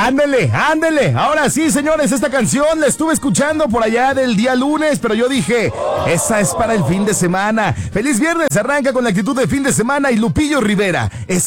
Ándele, ándele. Ahora sí, señores, esta canción la estuve escuchando por allá del día lunes, pero yo dije, esa es para el fin de semana. Feliz viernes, arranca con la actitud de fin de semana y Lupillo Rivera.